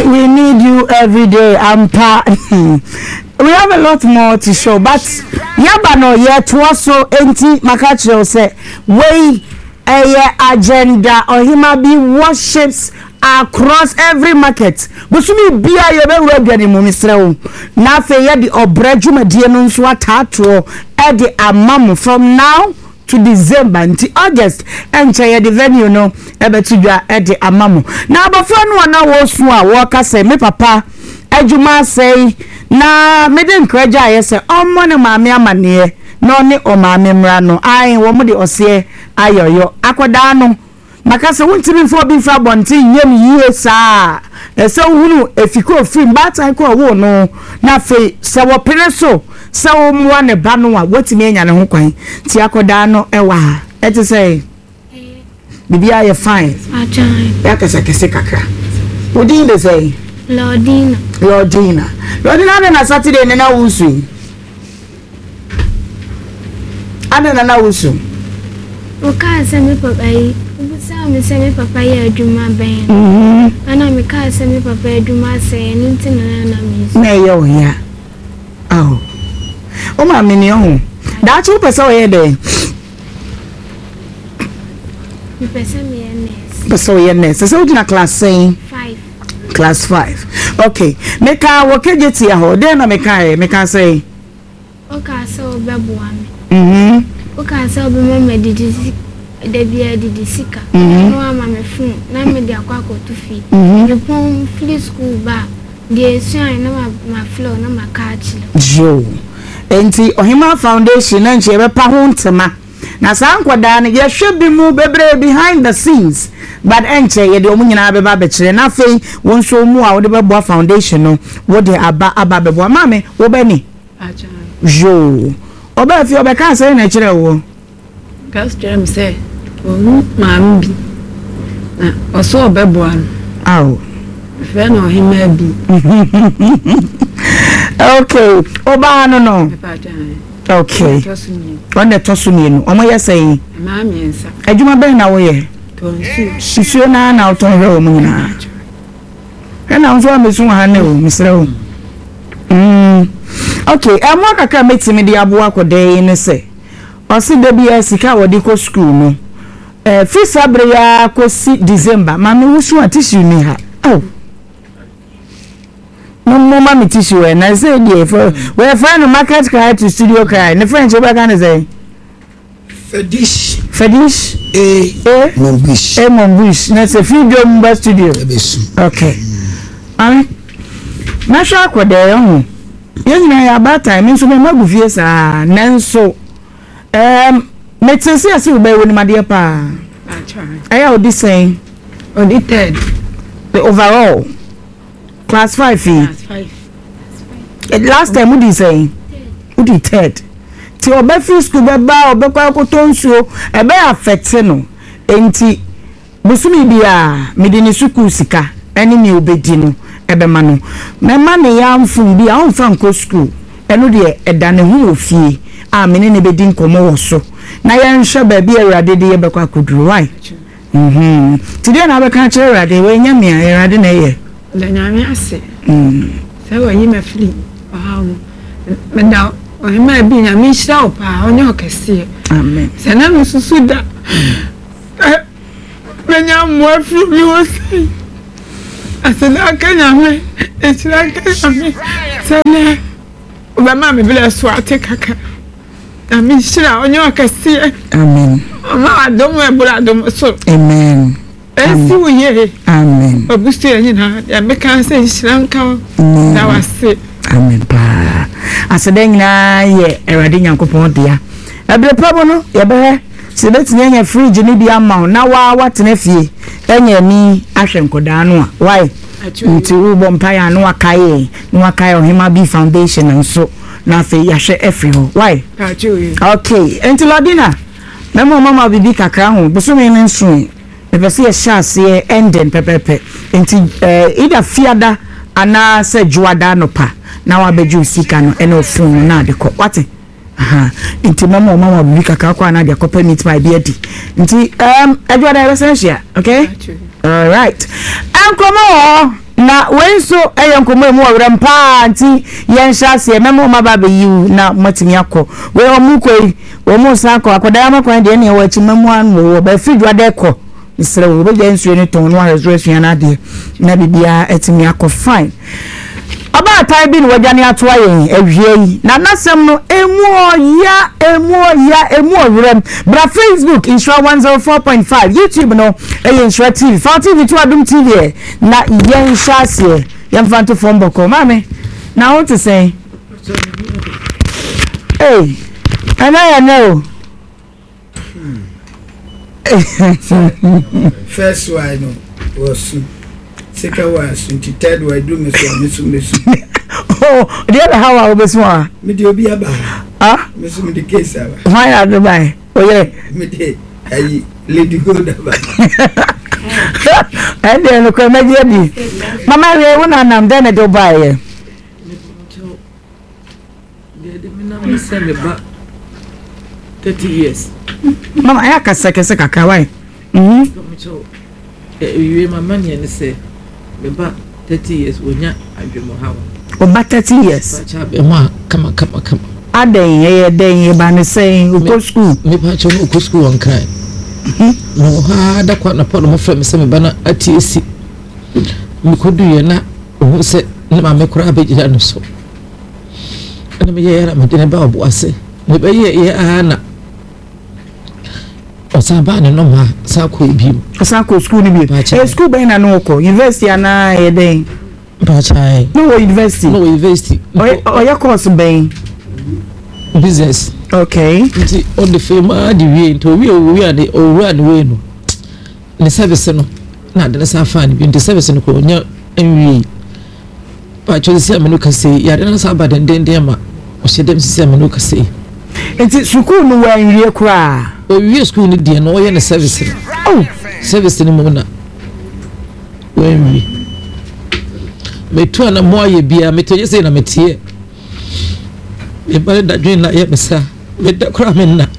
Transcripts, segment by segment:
we need you every day. We have a lot more to show, but yabano yet was so empty. Makacho say, way a agenda or he might be worships across every market. But to me, be a yabba anymore, Mr. Nothing yet the obrejuma dianons what tato at the amam from now to December until August and chaya the venue no ebe to you at the amamo. Now, but for no one was walker say, me papa, Ejuma say, na me den kraja yes omo maame amane no ne o maame mra no ai wo mo de ose ayoyo akoda no maka se wontimi fo bi fa bonti nyem yie saa ese hunu efiko film batan ko wo no na fe se wo pere so se wo mwa ne ba no a wotimi anya ne ho kwan ti akoda no ewa ha eti say bibia ye fine ajan ya kese kakra odi de say Lordina na Saturday na wusu. Ana na wusu. Oka se me papa yi. Ubusa me se me papa yi adwuma ben. Ana me ka se me papa adwuma se ni ntina na me. Na ye o ya. Oh. O ma me ni ohun. Da chu pese o ye de. Me pese me ye nurse. Pese o ye nurse. Se o dina class saying 5. Class 5. Okay. Meka wokejeti ya ho. Den na meka say. Oka se obeboa me. Oka se obema didi debia didi sika. No ama me fun na me de akwa akotu fi. Me pon free school ba. De suan na ma flow na ma catch. Jo. Enti Ohima Foundation na nche be pa ho ntema. Na sa nkwada ne ye hwe mu bebre behind the scenes. But enche ye de omunyina beba bekire na fei wonso mu a wo de beboa foundation no wo de aba beboa mame wo be ni aja jo oba fi oba kan say na kire wo gas jam say o mam bi na oso obeboa no aw fe no Ohima bi okay oba no okay on the tosuni no omo ye say mama ensa adwuma ben na wo ye Shisho na uton rewo munyina. Ena unso amesu ha ne o misre o. Okay, amwa kaka metimi di abo akode ne se. Osi de bia sika wodi ko school no. Fisabre ya ko si December, mami wusu atissue ni ha. Oh. No mama tissue na say dey for we find no market cry to studio cry. Ne French oba kan say Fedish. Monbush. That's a video mumba studio. Okay. Nasha kwa de yon. Yen na ya ba time nso me magufie sa nanso. Metese ase ube woni made pa. Aya odi saying odi third. The overall class 5 fee. Class 5. Last time odi saying odi third. Ti obefi school beba obekwa kotonsuo ebe affect no enti busumi bia medini suku sika eni mi obedi no ebe ma no mema ne ya mfun bia on fa nko school eno de eda ne hu ofie a mene ne bedi nkomo wo so na ya nhwe ba bia Awurade de ye bekwa koduru why ti de na beka kire Awurade we nya me Awurade na ye le nyame ase se wo yi mafili me da Ohima bi nya mi hira opa onye okese amen se na mususu da menya mo afi mi wo sei asena kanya me etira kanya me se na oba ma me bele so ate kaka na mi hira onye okese amen ma adomo e bula adomo so amen esi wo ye amen obustu enyi na ya meka se hira nka na wase amen pa asedeng na ye Awurade Nyankopon dia ebere pabo no ye be se betini anya fridge ni bi ama na wa watene fie enya ni ahwe nkoda no a why nti wo mpaya no akaye no akaye Ohima B Foundation nso na fe yahwe efi ho why okay enti Lordina mama bibi kakra ho busumi ne nso epese ye hyase enden pepepe enti ida fiada ana se juada no pa na wa beju sika no ene ofun na de ko wate inti mama bibi kakra kwa na de ko permit my beadi inti ejuada essential okay all right ankomo na when so enkomo mu awram pa anti yen hyase memo maba be yiu na matimi akọ we omukoi we mu sanko akoda makwan de ne wachi memo anu wo ba fridwa de kọ isre wo be nsuo ne ton no resurrection na de na bibia etimi akọ fine aba tai bi ni wajani atoa yen awie na nasem no emu awram bra Facebook Insure 104.5 YouTube no Insure TV Fa TV to Adum TV na yen hyase yen fanto phone boko mame na what to say hey I know First one was second one, 23rd one, do me so. Oh, the other how I was one. Me do be about. Ah, Miss me the case. Why not to buy? Oh, yeah. Me de, I lady go about. And then look at my baby. Mama, we won't have done it to buy. Send me back 30 years. Mama, I can say, why? You my money and say, about 30 years when you dream of how. About 30 years. Come on. I day, by saying, we go school. Maybe I should go school and cry. No, I quite a part of my friend, Mr. Banner at TSC. We could do you not, who said, Never make a bit of so. And I'm here, I'm a about what I say. Maybe, yeah, Anna. Osabana no ma sako bi sako school ni bi school be na no ko university ana e den Bachai no university oya course ben business okay nti on the fame di we nto we ade owura ni we no ne service no na de sa fan bi nti service no ko nya enwi pa choisi amenu kase ya de na sa ba den ma o shedem sisi amenu kase nti school no wa enwie kura we school ni de no ye service oh service ni mo na when me to na mo ye bia me to say na me tie e ba da dwen na ye me sa me da kra me na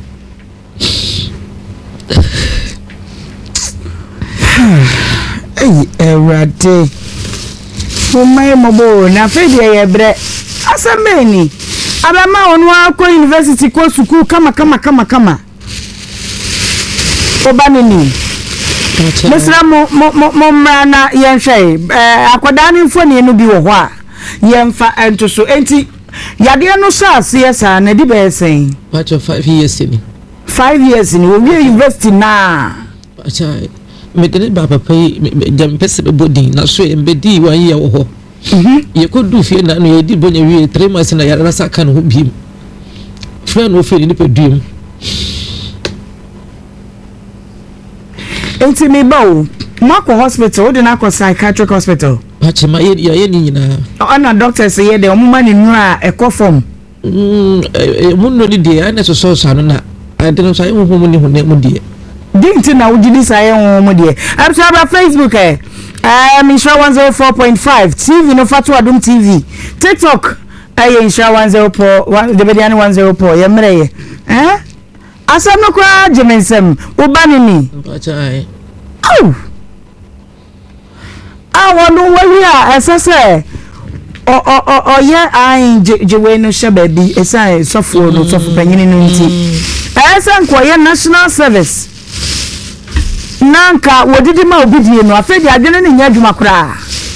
erade o mai mobo na fe de ye bre asameni abama onu akọ university ko school kama obanini mesra mo mrana yenhwe akoda ni mfoni no bi wo ho a yemfa entoso enti yade no shaase yesa na di be sen batch of 5 years ni 5 years ni wo university na acha me de baba pai jam pese be body na so embedi 1 year wo ho ye ko du fie na no ye di bonya wie 3 months na yara sa kan ho biem friend wo fie ni pedum enti me bawo mako hospital o de na ko psychiatric hospital achima ye ni nyina ana doctor say ye de omuma ni nura ekofom munno di de ana so sanu na ade no sai mu ni hu ne mu de dinti na ujidi sai mu de absaba Facebook Insure 104.5 TV no Fatu Adum TV TikTok Insure 104 the Bediani 104 yemre asam no kwa jemensem ubanini bachai wonu wali a esese ye ai jewe no shebabi esa sofo no sofo panyini no nti esa nko ye national service nanka wodidi ma obidie no afedi adwene ne nya adwuma kura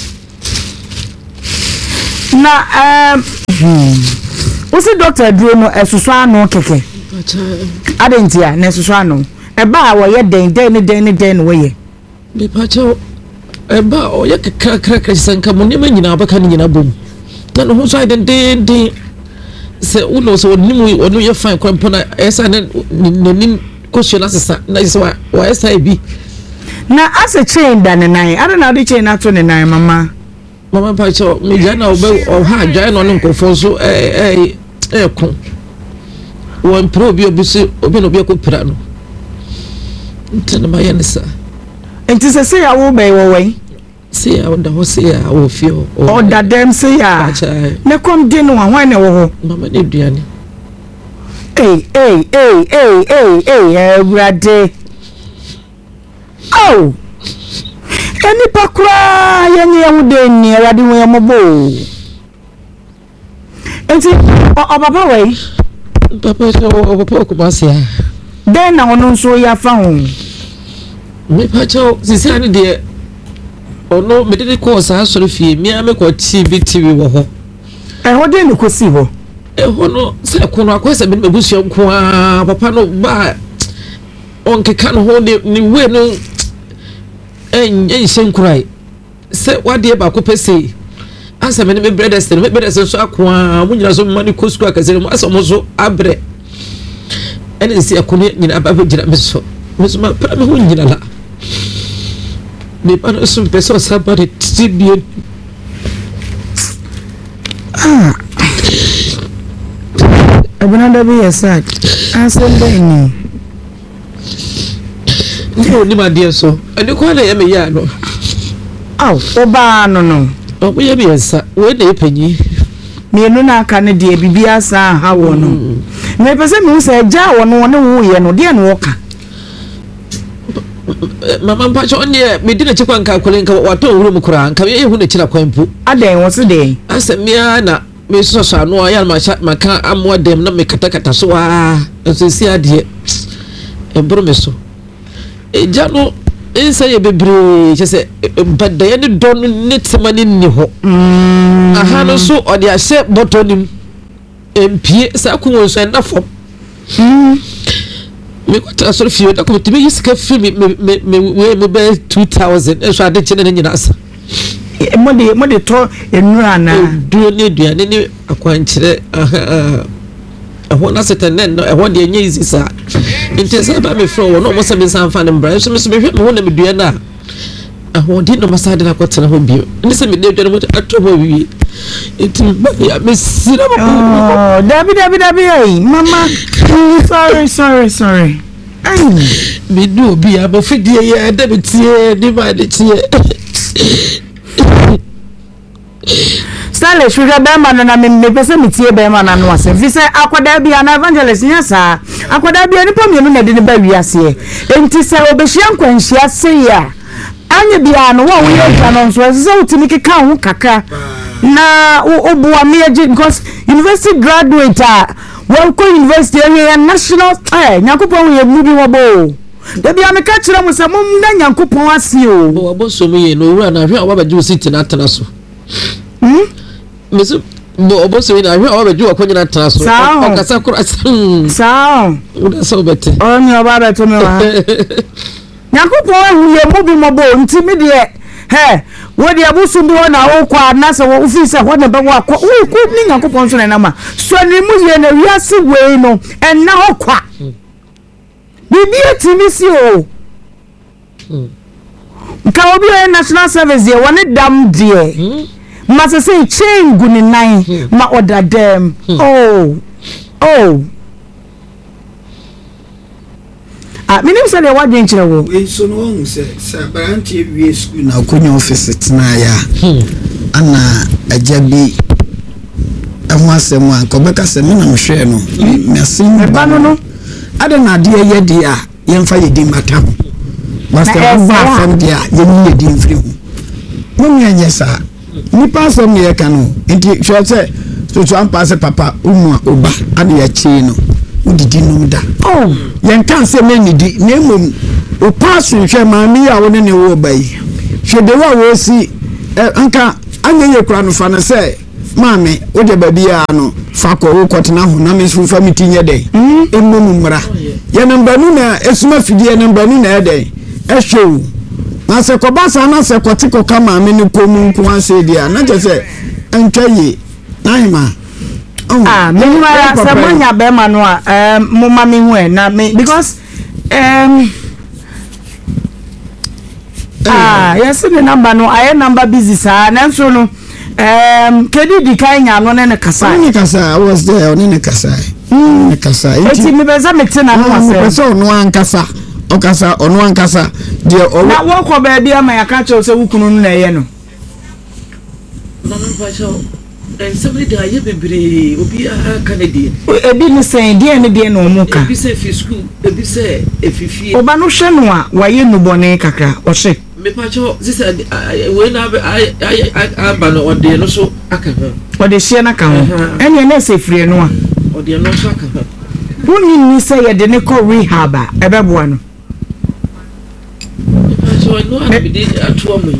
na usi doctor duro no esusu anu keke adentia na esusu anu eba wo ye den wo ye be pacho eba o ye krakra sanka mo ne manyina abaka ne nyina bom na no so den se uno so onu ye fine kwampo na esa ne question asesa na is wa esa bi na asa chain da ne nine I don't know the chain ato ne nine mama pacho me jana obe o ha join no nkofo so ko won pro bi obi no bi ko pra no ntana ma ya nesa enti se ya wo be wo wen se ya da ho se ya wo fio o da dem se ya ne kom di no hwan ne wo ho mama ne duane Brade. Oh, Any pakra, young day near Radi Mobo. And see, Papa way. Papa, then I want to show your phone. Me pacho, Sisani dear. Oh no, me didn't cause us so few. Me, I make what TV wo. And what then you could see wo? Oh no, say a corner quest a bit of bush, Papa no buy. Onke can hold it, ni way no. And same cry. Say what dear Baco say. Answer me, brothers, and make better so aqua. When you have some money, coast crackers, and was almost so abre. And see a connect in a baby so. Miss my Pamela. Me pan some person somebody tribute. I will not be a sack. Answer me. No, my dear, so. And you call it a yano. Oh, Oba, no. Oh, we be a sack. Where they penny. Me no na kana de bibia sa ha wo no. Me pese me say ja wo no wo ye no de no ka. Mama mpacho onye me di na chekwa nka kwole nka wato wuru mu kura nka ye hu na chira kwampu. Adan wo se de. Asemia na me so anu ya maka amwa dem na me katakata so a nsisi ade. Ebro me so. Eja no insa ye bebre chese badda ye ne don netmani ni ho. Aha no so odi ase botonim empie sa kunwo so na fom. Me kwata so fie da ko timi yiska fi me be 2000 e so ade chene ne nyina asa. Mo de to enura na duo ne duane ne akwankyere na setanen no ehwo de enye izisa intesa ba me fro no mo se me sanfa ne mbra so me hwe me ho na me dua na ahwo di no masade na kwatena ho bio ne se me de dua no ato ho wi itim ba ya me sira mo dabi ai mama sorry me do bi abofidie ya da betie di ba de tie Stale shuja bema na me pese mitie bema na no ase fi se akwada bia na evangelist nya sa akwada bia ni pomienu na de ne ba wiase enti se obehia nkwanhia se ya anye bia no wo ye twa no so se utimi keka ho kaka na obuwa meji because university graduate well ko university area national nyakopon ye mu bi wo bo da bia me ka kire mo se mo na nyakopon ase o wo bo so me ye no wura na hwe a wa ba city na tena so Miss Boboso in a real do a quina tasso. Sound. So better. On your baba to me. Yakupo, we are moving my bone, timidate. Hey, what the abusu do on our quad, Nasa, officer, what about what we couldn't Yakupo and Nama. So, Nimu and a Yassi way no, and now quack. We be a Timisio. Caribbean National Service, you want it damn dear. Must say chain guni nine ma order them. Oh. Minim say the what den kire wo. We so no hu say branch we school na konya office tena ya. Ana ajabi amwasem anko beka se me na mhwe no. Me asin ba no. Ada na de ye de a yemfa ye di matam. Master ba fam de a ye ni di mfiri hu. Mo nya nyesa. Ni paso me ye kanu enti sure say so am pass papa umu oba ade ya chi no udidi no da yen kan say me ni di na emom o pass hwe ma mi ya woni ne wo bai hwe de wo si anka anya ye kura no fa na say maame o de babi ya no fa ko wo kotena ho na me so fa mi tinye de emom mra ye namba nu na esuma fidie namba nu na ede ehwe na se ko basa na se ko tiko kama me ni ko mu nko ase dia na je se antwaye na hima me mara se monya be ma no mo ma me hu na me because yes the number no I number busy sa na so no kedi di kan nya no ne kasa ni kasa I was there on ne kasa ne kasa eti me be za me tina no ase so no ankasa okasa onu ankasa de na wo ko ba bia ma yaka che se wukunu no na ye no mama pacho somebody da ye bebre obi a Canadian ebi ni sen de no mu ka ebi se fi school ebi se efifie oba no hwe no a waye nubone kakra o hye me pacho this we na I ba no ode no so aka ho ode hye na ka ho ene na sefire no a ode no so aka ho woni ni say ye de ne ko rehab a ebeboa no pacho no na be dey atu amu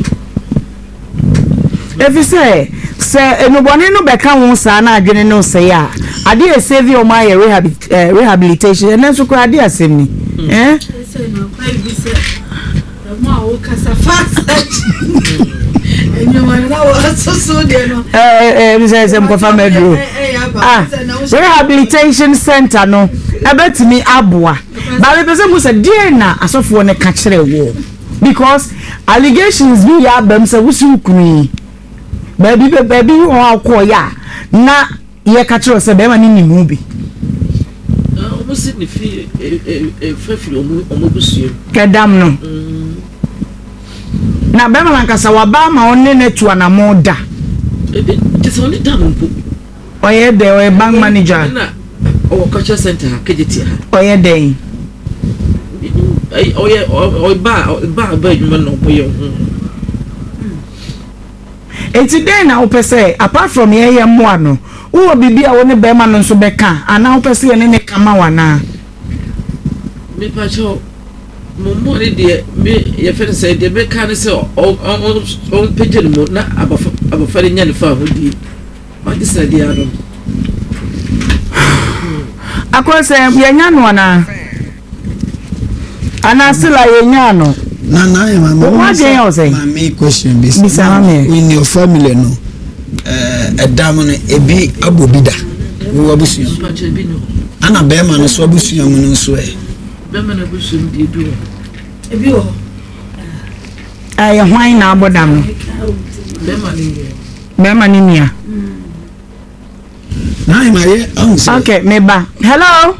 efi say enubone no beka ho sa na adwene no say a ade e save o my rehabilitation ene so ko ade asem ni say no five be say ma o kasa fast enyo ma na wa so de no mi say mo fa medro rehabilitation center no abetimi aboa ba be pese mo say die na asofo ne ka kire wo because allegations bi ya bam say wusu kunu baby o akoya na ye ka kire say be ma ni nimu bi o si ni fi fefiri o busuo kedam no na be ma nkasa wa ba ma onne netu ana moda just only dam mpo oye de oye bank manager na o culture center kejeti ha oye de oye ba adwuma no boye enti den na opese apart from ye mo no wo bibia wo ne be ma no so beka ana opese ye ne kama wana me pacho mo re de me ye fe say de be kan say o pejel mo na abafare nya le fa ho di ma di say dia no akose ye nya no ana sila ye nya no na ya mama what dey you say my question be in your family no edam no ebi abobida wo abusu pacho bi no ana be ma no so abusu am no so be ma na abusu di du ebi o ay hwan na abodam no be ma ni mia na ma ye okay me ba hello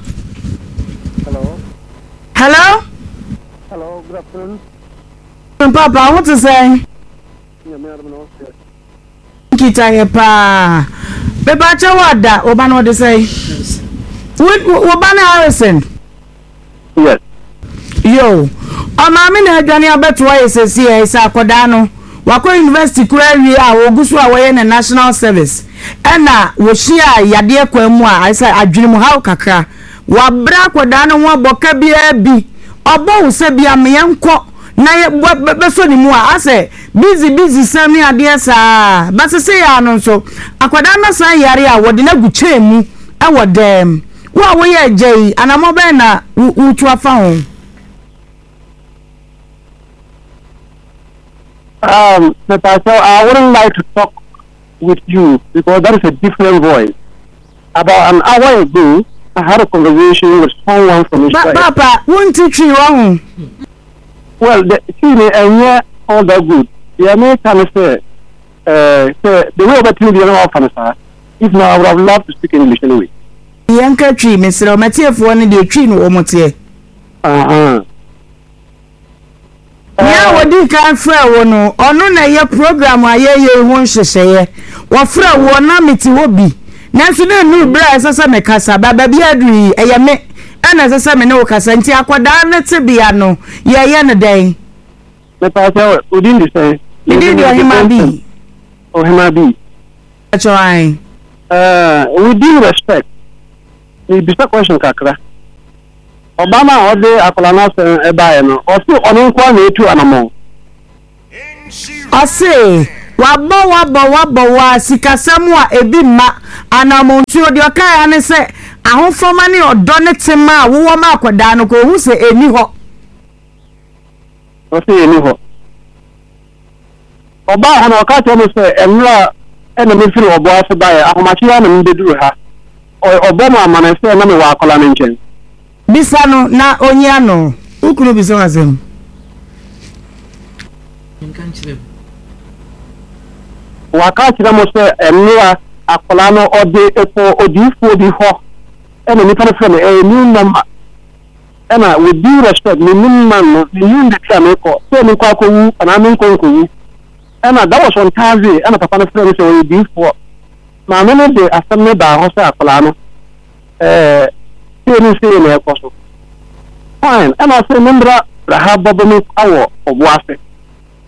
good afternoon papa what to say kita ye pa be ba cha wada oba no de say wo ba na Harrison yes yo o ma me na adwane abeto wa yesesi e sa akoda no wako university kura wi a ogusu a wo na national service ena wo hia yade kwa mu a I say adwene mu hawo kakra wa bra akoda no ho boka bia bi obo wo se bia me yenko na be so ni mu a ase busy sami ade sa ba se ya no so akoda na san yare a wode na guche mu e wodem wo ye jei anamo be na utu afa ho I wouldn't like to talk with you because that is a different voice. About an hour ago, I had a conversation with someone from Israel. Papa, won't teach you wrong. Well, all that good. The American say, the way about you, the other if not, I would have loved to speak English anyway. Yanka tree, Mr. Mattia, for one of the tree, no more. Yeah, what do can fry one or no, your program, I hear you won't say, what fry one amity will be. National new brass as a mecassa, baby, a me, and as a semino cassanti, aquadana tibiano, yan a day. Let us know within the same. You did your human being. Or human being. That's why. With due respect, the business question, Kakra. Obama or the Apollonas Ebayano, or still on inquiry to animal. I say, wabo sikasamwa ebima anamontu odi okai ane se ahofo mani odonete ma wo ma akwada no ko hu se eni ho o se eni ho oba hono oka to no se enra ene me firi obo ase bae ahomachi ya na mbeduru ha obo ma amana se na me wa akola ne nchen bisano na onya no ukuru biso azem wakati na mo se enra akola no ode epo odifu di ho ene ni tane frame new number ena with due respect me man no you the time ko so me kwa ko wu ana me ko wu ena that was on Thursday ena papa no frame so odifu ma me no de asem da ho se akola no ni se ne ko so fine ena se membra rahab bobo mi awo obuase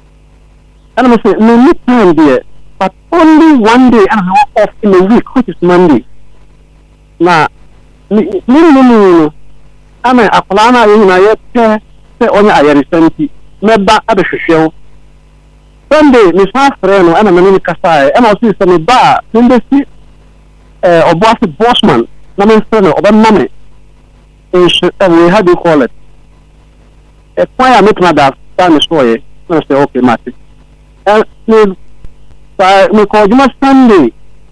And I say, no time there, but only one day and I'm off in a week, which is Monday. Now, no. I'm a plana in my say only I resent never at the show. Sunday, Miss Friend, and I'm in Kasai, and I'll see some bar, in the seat or bossman, no man's friend or money. And we had to call it. A choir make my dad stand story. I say, okay, Matty. And me call you Sunday.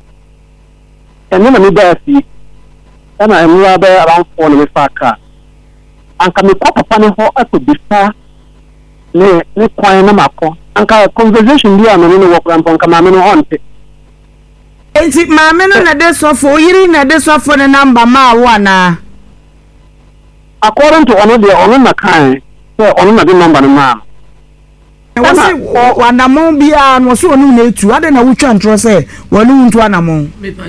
And then I'm there, see, and I'm rather around 4 minutes car. And can we pop upon a hole to be far? Ne choir no mako. And conversation be a man walk around on Kamano on it. Ain't it, my men on a desk of 4 years in a desk of for the number ma one. According to another on the kind, so on the number man. Was it one among be and was so new to I don't know which one to say, one to one among.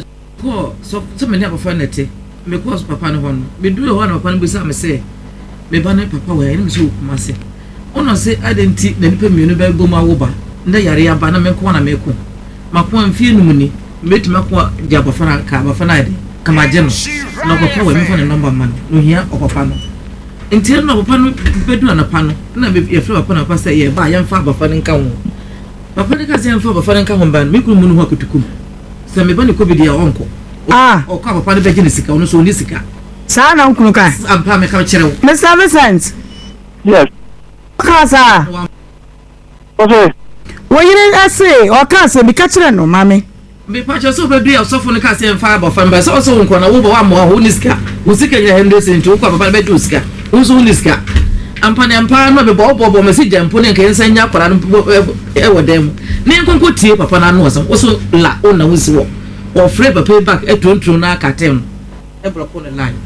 So many of a fanity, because Papa no one, we do one upon Bissam say, me banner Papa where I so massy. Ono say I didn't take the Pemunu Boma Woba, Nayaria Banner Mekwana Meko. My point few money, made Makwa Jabafana Cabafanade, Kamajano, no Papa will a number man, no here or Papa. Until no Papa bedroom and a panel, never be a flow upon a passer here by young father fanning Kamu. Papa Cassian Father fanning Kaman, make Munu Hoku to come. Some Ebony could be their uncle. Or come upon the Beginisika, or so Nisika. Son, Uncle Cass, I'm Pamela Culture. Mr. Vincent. Yes. Casa. Okay. Well, you didn't say, or Casa be catching no, mammy. Be patch us over dear, so from the Cassian Fiber fan, but also on one more Huniska, who sick your hands into Beduska, who's Huniska. And Panny and Palma, the Bob or message and putting can send up and them. Name can put tape upon an also la on a whistle or flip a payback at 2 Nakatem. Ever upon a line.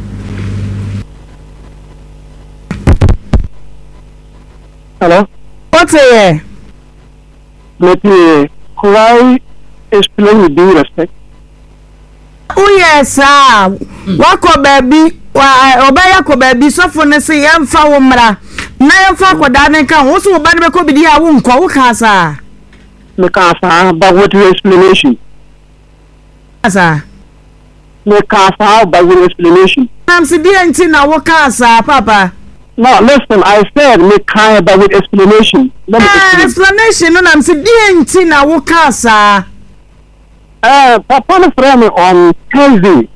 Hello? What's it? Let me cry, explain with due respect. Oh, yes, sir. Wako baby, Obayako baby, so for the say, I'm Fawmra. Now, Fako Danaka, also Banako be the Awun Kawasa. Mikasa, but what your explanation? Sir. Mikasa, by your explanation. I'm Sidian Tina Wakasa, Papa. No, listen, I said make kind but with explanation. Let me explain. Explanation, no, I'm Sidian Tina Wakasa. Papa friend on Thursday.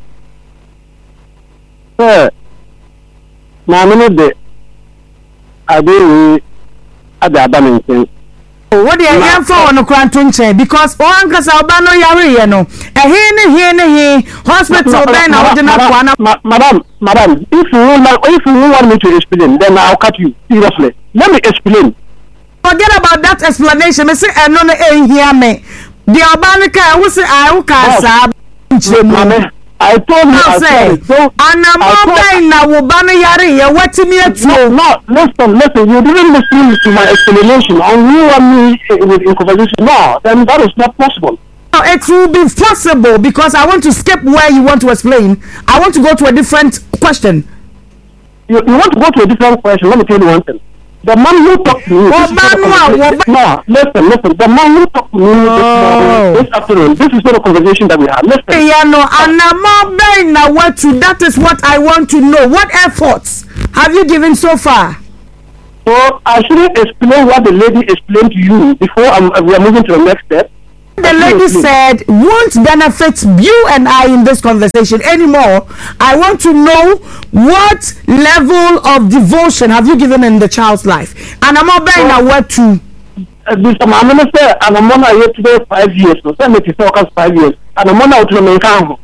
Sir, now minute I do at the abandonment. What do you have for on the Quantum chain? Because one Casabano Yari, no, a hen, hospital, then I Madam, if you want me to explain, then I'll cut you. Seriously. Let me explain. Forget about that explanation. I say, I know hear me. The Albanica, I will say, I will cast. I told you. I say, and I'm not now. Wobana Yari, what to me at you? No, listen. You didn't listen to my explanation. On you and me in conversation. No, then that is not possible. It will be possible because I want to skip where you want to explain. I want to go to a different question. You want to go to a different question? Let me tell you one thing. The man who talked to me. No, listen. The man who talked to me this afternoon. This is not a conversation that we have. Listen. Yeah, no, and I'm now what to. That is what I want to know. What efforts have you given so far? So I shouldn't explain what the lady explained to you before we are moving to the next step. The lady said won't benefit you and I in this conversation anymore. I want to know what level of devotion have you given in the child's life. And I'm not buying a word to. Mr. Minister, and I'm on here today 5 years. So send me to focus 5 years. And I'm on out to the main camp.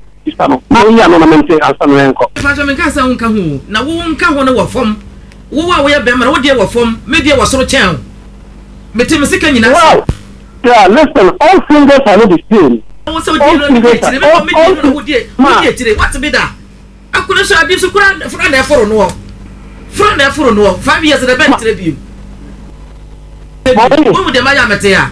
Now, we won't come on our form. Who are we a bemmer? What dear form? Maybe I was so town. But Tim Sican, you know. Yeah, listen, all fingers are not the same. Also, what's a bit that? I couldn't show you so grand from there for no. From there for no. 5 years at the bench review. What would the Mayamatea?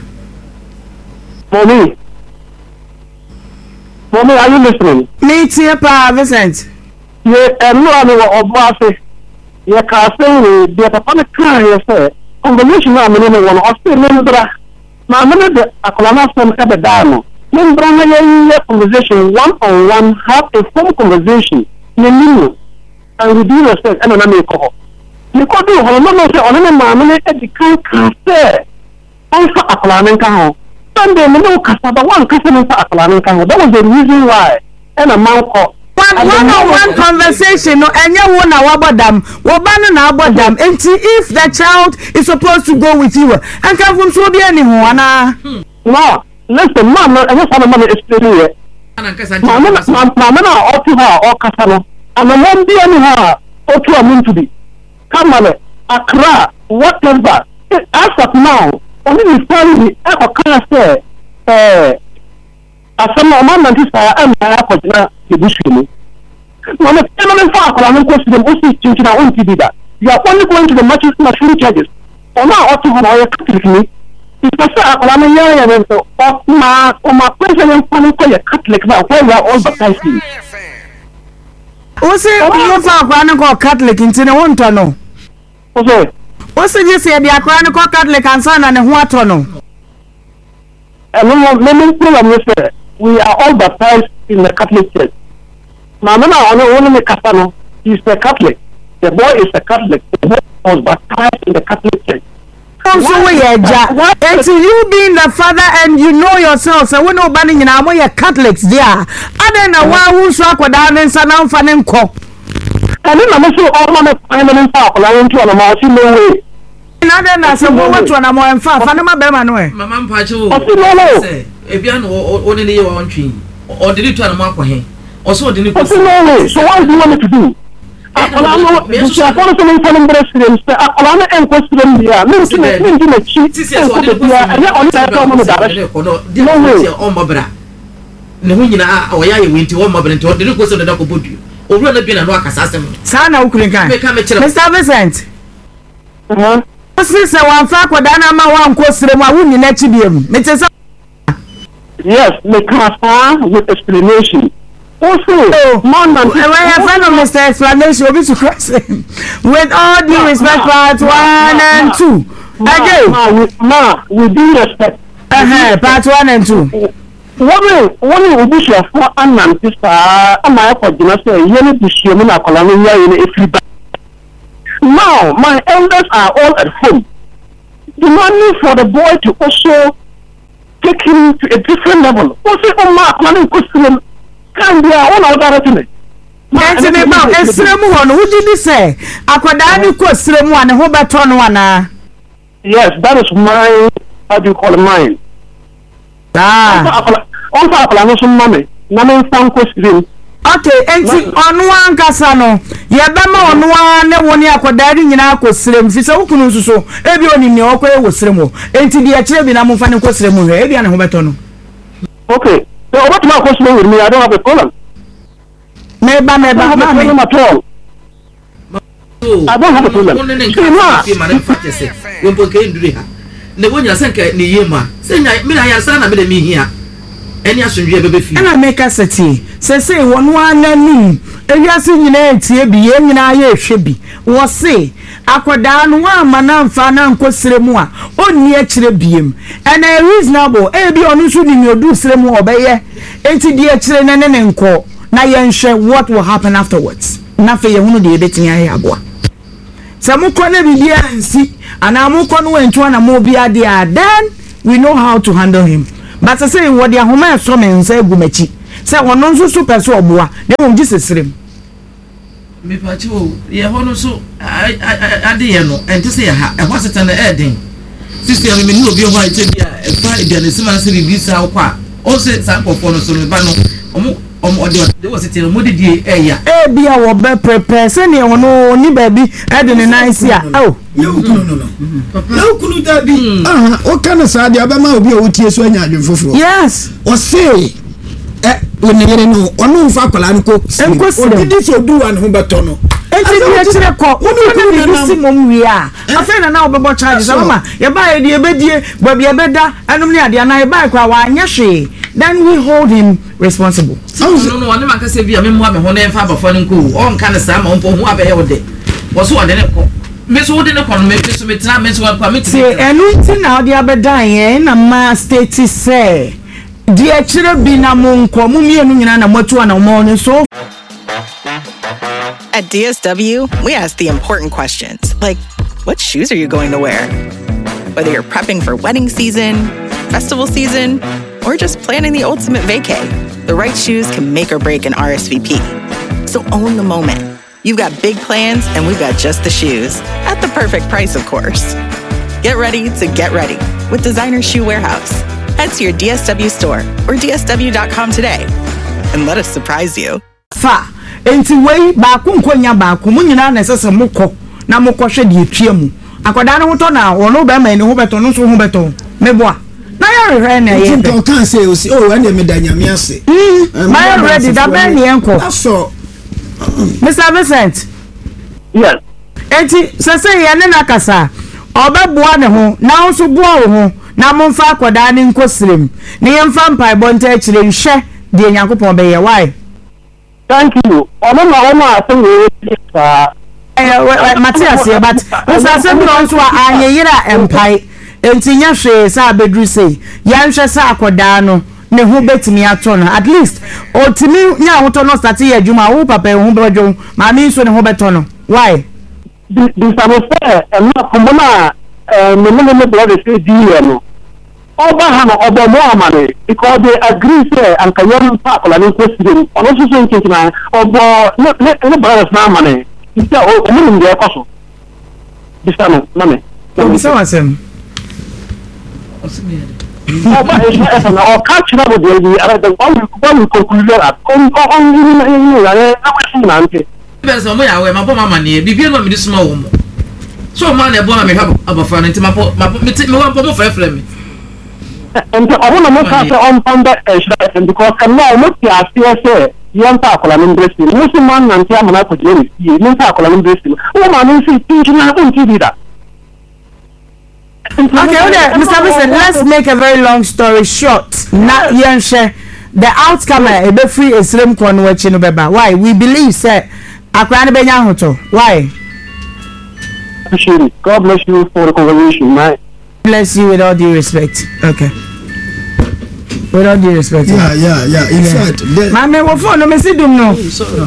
For me, are you listening? Me, dear Pa Vincent. Yeah, and no one of Marcy. You can't say the Papa cry, you say. Conversation, I'm in one of the Mamma the Akolana from Ebedano. When Brahma conversation one-on-one, have a phone conversation in a minute, and we do respect and another call. You could do one of Mamma at the cancer. Also, Akolana Kaho. Sunday, no customer, one customer for Akolana Kaho. That was the reason why. And a mouth call. One conversation, no, and you won't know about them. What banner about them? And if the child is supposed to go with you, and come from so be anyone. No, listen, Mama, I just want to money explain it. Mamma, or to her or Casano, and I won't be anyhow, or to a moon to be. Come on, Accra, whatever. As of now, only the family, I can't say, as some man and his and I have the bush. When a permanent farm, I'm going to the Muslim children, I want to do that. You are only going to the machine charges. Or now, or to our Catholic. If I say, I'm a young or my president, I'm going to Catholic now, where we are all baptizing. What's it? You found Catholic in Tinawantano. What's it? You say, they are chronicle Catholic and son and what no? And we are all baptized in the Catholic Church. Mamma, only Casano is a Catholic. The boy is a Catholic. The boy was baptized in the Catholic Church. And you being the father and you know yourself, so we're not banning in our Catholics there. I don't know why we swap with down and son of an uncle. And then I'm also all on a permanent park, and I went to a mouse in no way. Another than some woman to an amount and far, Fanama Bermanoe. Mamma Pacho, if you are only the one tree, or did it to a mark for him? Also, didn't you? So, what do you want me to do? I want to tell presidents. I and question here. Mr. Vincent. One fact with Anama one question, I wouldn't let you be. Yes, make with explanation. Also, Mom, I have found a Mr. Explanation with all due respect, part 1 and 2. Again, we do respect. Part 1 and 2. What will be your for Annan sister? Am I for dinner? You need to show me a colony in a free. Now, my elders are all at home. Demanding for the boy to also take him to a different level. Also, planning question. Can be all other things. Who did you say? Aquadani question one, who but on one. Yes, that is my, how do you call it, mine? Also, Apollo, money. Naman found question. Okay, and on one Casano, Yabama on one, Aquadani in our question. Fisa Ukunuso, so everyone in your way was Remo. And to the achievement, I'm finding question, Heavy and Hobatono. Okay. So what my question with me? I don't have a problem. Maybe I don't have a problem at all. I don't have a problem. And I make us a tea. Say one name. And you are saying, you should be. Was say, Aquadan, one man, Fana, Costremua, only actually beam. And a reasonable, be on shooting your do Sremo obey, and to dear children and call. Now you share what will happen afterwards. Nothing you won't be dating a yabwa. Some corner be there and see, and I'm more conwent to an amobia there. Then we know how to handle him. But I say what the home summons say Gumechi. Say one non so super so boa, they won't just slim. Me pacho, ye hono so I didn't know, and to say I was it an adding. Sister, I mean, you'll be white to be a Friday and the summer city visa. Also, sample for no so there was a tell Modi area. Eh, be our bed prepare, send you no baby, adding a nice year. Oh, no. How could that be? What kind of sad Abama will be a UTS when you're for? Yes, or say, when you know, or no Facolanco, and this will do and Humbertono. We are. I find now about charges. You buy the bed, but be a better, and only at the night back while Yashi. Then we hold him responsible. No, I'm not say be a memoir, Honey, Faber, Funny Cool, all kind of Sam on who have a day. Was what then? me so wode ne kono me so metra me so kwa me ti enu ti na odi abedan ye na ma state say di akire bi na mo nko mo mienu nyina na motu na mo ne so. At DSW, we ask the important questions, like what shoes are you going to wear? Whether you're prepping for wedding season, festival season, or just planning the ultimate vacay, the right shoes can make or break an RSVP. So own the moment. You've got big plans, and we've got just the shoes. At the perfect price, of course. Get ready to get ready with Designer Shoe Warehouse. Head to your DSW store or DSW.com today and let us surprise you. Fa, enti wei ba ku nkonya ba ku munyina na sese mukọ na mukọ hwe de etwam. Akwada no hoto na wono ba ma ni ho beto no so ho beto. Meboa. Na ya rehwe na ye. Nti kan say o si o wa na me da nyame ase. My ready da ba ni enko. Aso. Mr. Vincent. Yes. Enti sese ye ne na kasa. Obeboa ne ho na nso boa wo ho na momfa akwada ne nkosirem. Ne yemfa mpai bonta akire nhwe de Nyankopon be ye why. Thank you. Ona Matthias here, but Mr. Sebron so anyira empai enti nya hwe sa bedru sei ya nhwe sa akoda no ne ho betimi ato no at least otimi nya hoto no start ye adwuma wo papa ho bedwo ma mi so ne ho beto no why the saboteur and not common me brother say deal no over hano obo mo amane because they agree say and kayon pa ko la ni question ono so so nkin na obo ne brothers na amane ita o mo ndi ekoso bisano na me so wasem oba e na o catch na bo dey ara the one conclude at on ni na we na nke bese mo ya we ma bo mama ne bibie no me di suma wo mo so ma na e bo na me habo abafa na ntima po me wa po mo frefre me and I want to make on founder and because can now look at say young tackle and embrace man and Tiamana for Jenny, you tackle and embrace him. Oh, man, teaching I don't do that. Okay, Mr. Vincent, let's make a very long story short. Not share the outcome a be free a slim corn watching beba. Why? We believe say Akran Benya Hoto. Why? Appreciate it. God bless you for the conversation, man. Bless you with all due respect. Okay. With all due respect. Yeah. In fact, my man, what for? No, me see them no. Sorry.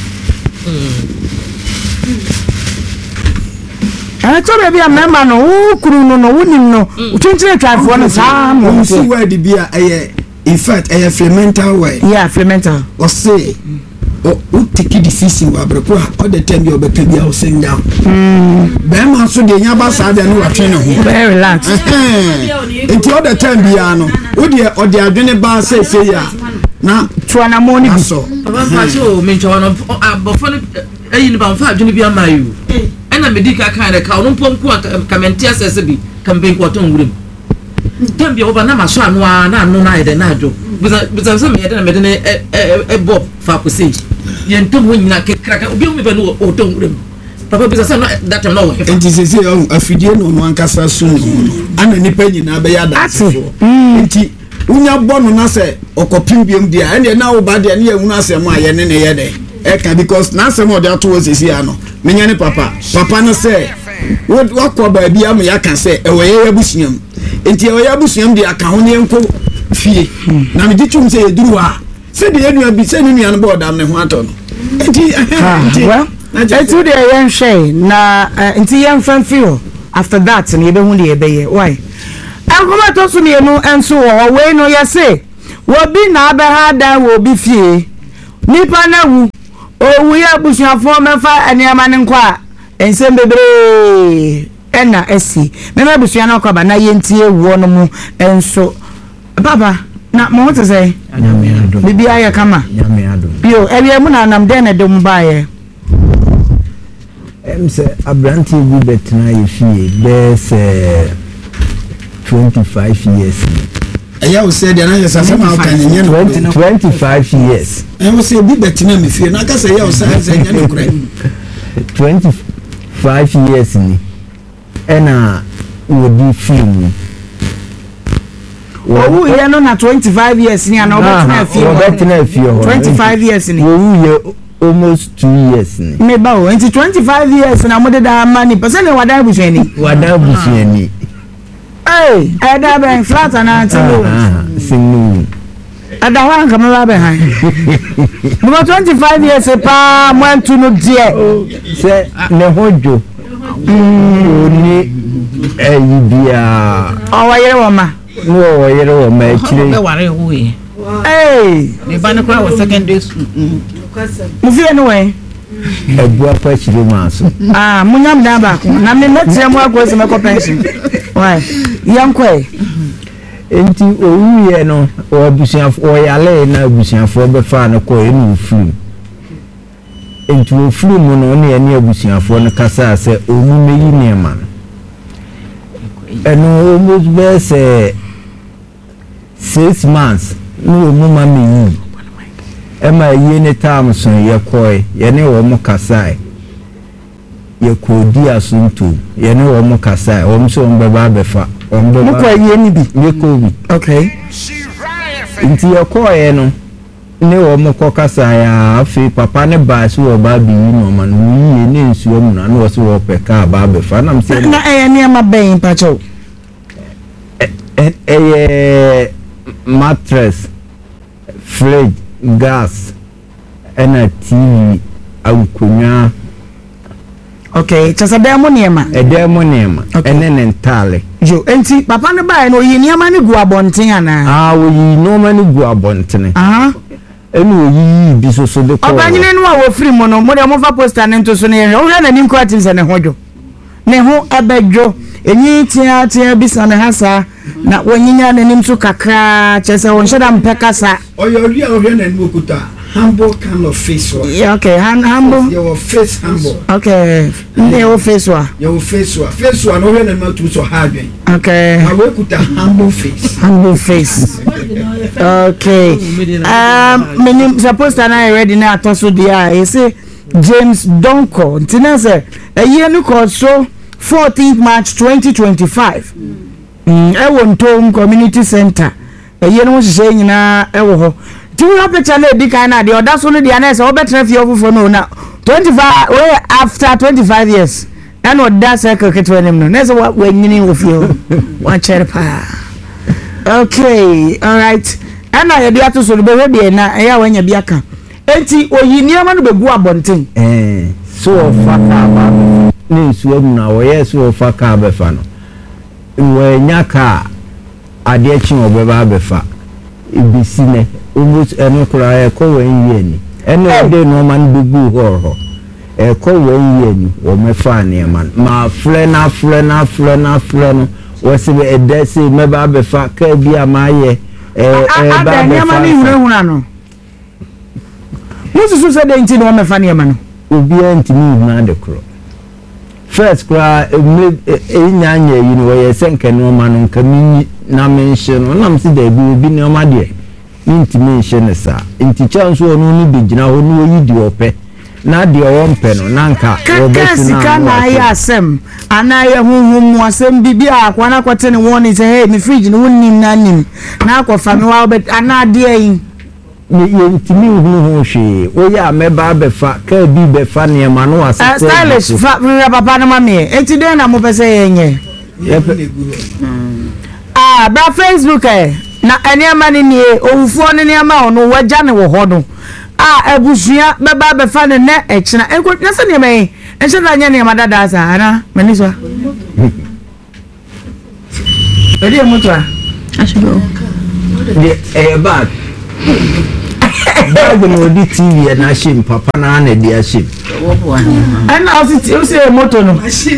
I told you, a member no, who could no, wouldn't know. Twenty try for one time. You see where the beer, in fact, a fermental way. Yeah, fermental. Or say, o take decision wa breko all the time you be be o sing down ma so de nya ba sa de no atwe ne ho very relax enti all the time bia no o de adwene ba say ya na tuana moni bi so baba fa so me ncho no abofo no ayi ni ba mfa adwene bia ma yu ena medika kan de ka no pom ku kamenti asese bi campaign ko ton wurim tambia oba na maso anu na anu na ide na adwo bisa se me de na me de ne bob fa ko sei yentom ho nyina kekraka obi o me ba no o ton wurim papa bisa se no that no wo enti se afidie no no ankasa so no ana nipa nyina be ya da so enti unya bonu na se okopim biom dia ene na wo ba dia ne ehunu asem a ye ne ye de eka because na asem o de ato wo sesi ano menya ne papa no se wo kwa ba bia am ya kan se ewe ye abusuam enti ewe ye abusuam de aka ho ne enko fie na me ditum se eduru a se de enu abi se ne nua no bo dam ne ho ato no enti well enti de yen hwe na enti yen fan feel after that ne be hu de ye be ye why akoma to so ne no enso wo we no ye se wo bi na be ha dan wo bi fie nipa na wu owu ya busuafo mefa aniama ne nkwa ensem bebre ena esi mema busua na kwaba na yentie wo no mu enso baba na mo to say bibi aye kama yo ewie mu na nam den de mu baaye say abranti bi betna ye fie be 25 years eya o say de na ye sase ma kan nye no 25 years e wo say bi betna me fie na ka say ya o say nye no kure 25 years ni ena wo di film wo ye no na 25 years ni ana obetna fie 25 years ni wo ye almost 2 years ni. Me ba o enti 25 years na mo de da money person wada busuani. Wada busuani. Ada ben flat na tilo. Sinu. Ada wan kama ba be han. Mo 25 years pa mo antu no die. Se ne hojo. Oni bia. O wa yere wo ma. No wa yere wo ma chire. Be ware wo yi. Ne ba ne kwa wo secondary school. Mo fi no we. Ebu apa chire ma so. Munyam da ba ko. Na me metre mo akosi me ko pension. Why? Yankwe. Enti owuye no obusiafo oyale na abusiafo be fa no ko enu furu. Enti ofuru mu no ne ene abusiafo no kasa se onu meyi nema. Eno almost be say 6 months no mu ma meyi. Ema yi ne time so ye koi ye ne wo mu kasa ye kodi asuntu ye ne wo mu kasa wo mu so mbeba befa mo ko ye ni bi ye ko bi okay nti ye ko ye no ne wo mu ko kasa ya afi papa ne ba so wo ba bi no ma no ye ne nsuo mu na no wo so wo peka ba befa na mse na ne ma ben pa cho mattress fridge gas and TV akunya. Okay, chasa demo niema. Demo niema. Ene ntale. Jo, enti papa ne ba no yi niema ne gu abonten ana. Wo yi no ma ne gu abonten. Enu yi bi so de ko. Obanyine no a wo free mo no, mo de mo fa poster ne nto so ne. O hwe na nim kwati se ne hojo. Ne ho abedwo. Enyi tia bisa ne hasa na wonyinya nanim so kakra chese won sheda mpekasa. Oyori a ohwe na nim okuta. Humble kind of face wa. Yeah, okay, humble. Your face humble. Okay. Your face wa. Your face wa. Face wa no ohwe na nim so hard. Okay. I work with a humble face. Humble face. Okay. Meaning supposed to na ready na atoso dia. You say James Donko. Ntina say a year no call so 14th March 2025. Ewontom Community Center. A year no say nyina ewo ho. Ti we picture na di kan na de oda so no dia na say obetra fie ofofo no na 25 way after 25 years. And what that circle ketwe nim no. Na say we nyini wo fie o. Wa chere pa. Okay, all right. Ana ye dia to so be we be na eya wanya bi aka. Enti oyi niam no be gu abonten. So faka ba ni suo na wo yes wo faka be fa no. We nyaka ade chi obeba be fa. Ibisine almost eno kura e ko wen ye ni. Eno de no man be gu ho. E ko wen ye ni wo me fa ne man. Ma fle na no. Wo se be edese me ba be fa ka bia ma ye ba be fa. No. Musu se de nti no me fa ne ma no. Obi antimi na de kro. First cry nyanya yi no ye senke no ma no nka mi na mention no nam si da bi no ma de ntimi mention ne sa nti chance no ni begina ho no yi di ope na de o mpe no na nka obesu na na ya asem ana ye hunhum asem bibia akwa na kwete ne won say hey me fridge no wonnim na nim na akwa me wa bet ana de yin ye ntimi hu hwe o ya meba befa ka bi befa ne ma no ase stylish fa papa na mama enti den na mo pese yenye bra Facebook na eniama ni nie owufo ne niama ono waja ne wo hodo abusua beba befa ne na ekina enko nase ne mai ense na nya ne madada sa ana maniswa edi emotwa ashibo bad Bible no di TV na shim papa na na di ashim. And as it say moto no.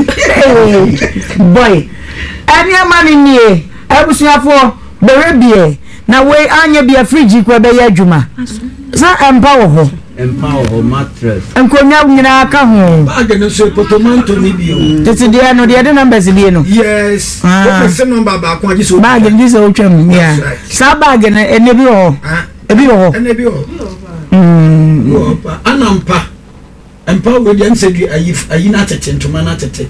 Boy. Any man in here, abusuafo berebie na we anya bia fridge kwa be ya adwuma. Sa empower ho mattress. Enkonya nyina aka ho. Bag no so potomanto ni bio. Tete dia no dia de numbers bi no. Yes. What is the number ba kwa jiso. Bag ndi se otwam ya. Sa bag na ene bi ho. Ebi ho. Ebi ho. Anampa. Empa we dey say ayi na tete ntoma na tete.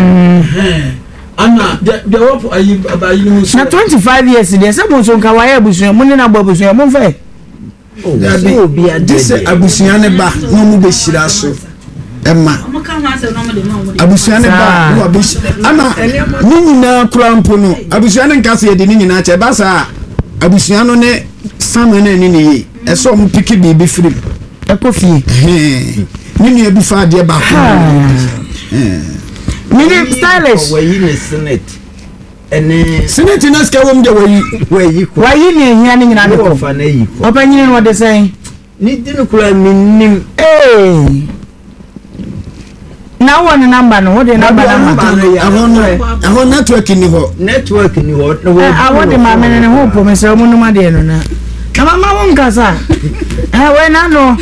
Ana de wop ayi ba yi no so. Na 25 years dey say mo so nka wa ya busu mo ni na ba busu mo fe. This abusuane ba no mu be shira so Emma abusuane ba no be ana ni nyina krampo no abusuane nkase ye de ni nyina che ba sa abusuano ne samene ni ni eso mu piki bibi free Ekofi ni ni ebi fa de ba ko Mini stylish we in Senate ene Senate na ska wom de we wayi ni ehia ni nyina de ko fa na yi ko opanyin no de sen ni dinu kula minnim na won number no wo de number ahon network ni ho awo de ma menene ho po me se mo no ma de no na mama won kasa we na no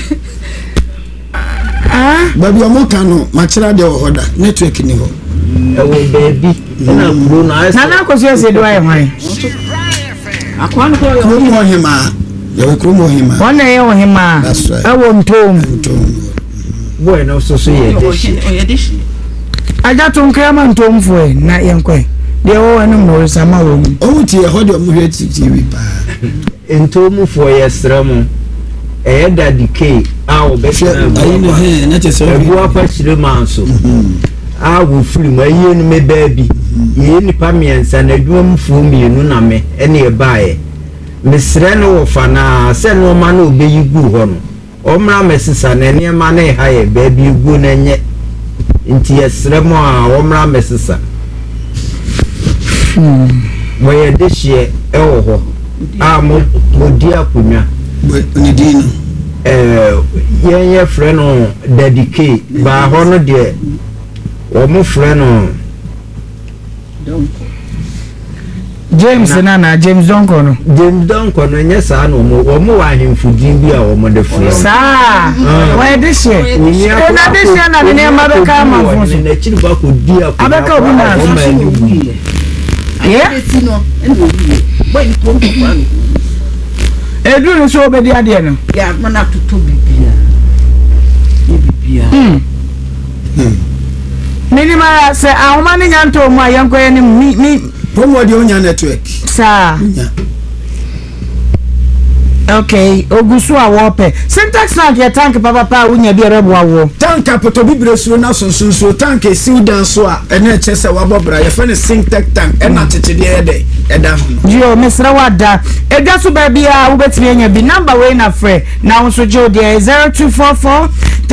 baby omoka no machira de hoda network ni ho ewo baby na bro na ko so se do ai hwan akwan ko yo mo hima yo ko mo hima wona ye wo hima ewo ntom boy no so ye dishi aja to nkama ntom fo na yenkwe de wo enu mo sama wo o ti e hode mo hwe TV pa ntom fo ye sramo da decay awo be ayi no he na che so ebu apa chire manso awo film ayi no me baby ye ni pa miensa na adwum fu mienu na me ene e baaye mesre no wo fa na se no ma na obeyi gu ho no omra mesisa na ene ma na ha ye baby gu na nye nti yesre mo a omra mesisa mo ye de hie e wo ho mo di akunwa ni dino ye friend no dedicate ba ho no de o mo friend no James Donko no nya sa no mo wa hemfudin bi a o mo de friend sa why this year na this year na ne ma be ka ma fun so na chiri ba ko di abeka obi na edu ni so obedi ade no ya mana tutu bibia minima se ahoma ni nyanto mu ayanko ye ni mi pomo de onya network sa okay ogusu awope syntax na ke tank papa unya bi rebo awo tank apoto bibire suro na sonso tank esiu dan so a ene chese wabobra ye fa ne syntax tank ena tetede ede eda yo mesra wada edwa so ba bia wo betimi anya bi number we na frɛ na wo so jo de 0244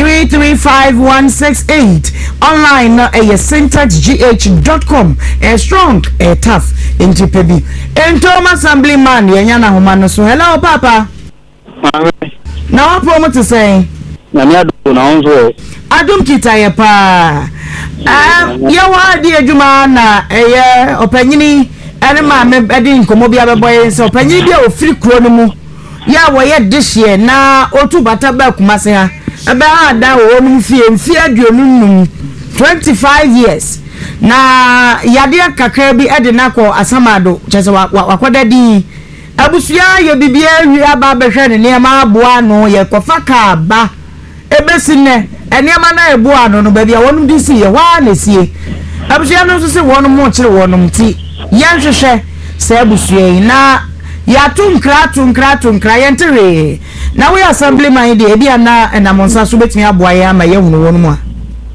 335 online na syntaxgh.com strong tough into pebi entoma assemblyman yenya na homa no so hello papa na wa promo to say na mi adu na onzo adum kitaye pa ye wa di adwuma na eye opanyini ene ma me edi nkomo bia beboye se opanyini bia ofiri kuro no mu ya wo ye dishie na otu bata ba kuma se ha ebe ha da wo no mfie aduonum 25 years na yade kakra bi ede nakọ asamado chese wakoda di abusua ye bibia wi aba behwe ne ne ma aboa no ye kofa ka ba ebesine enema na eboa no ba bia wonum di si ye wa na sie abusua no so se wonum mo kire wonum ti yanhwehwe se abusua yi na ya tunkra yentere na we assemblyman de bia na monsa so betimi aboa ye ama ye hunu wonum a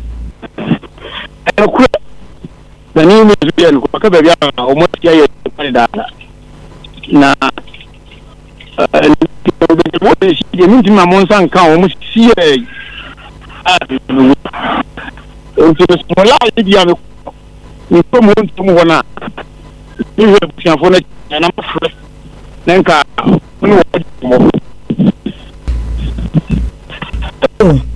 the name is bien ko ka be bia o mo tia ye da na mo si je min tin ma mon san kan o mo si e o to so la ye bia me ko mo ntum ho na ni we bia fo na na ma fre nenka no wo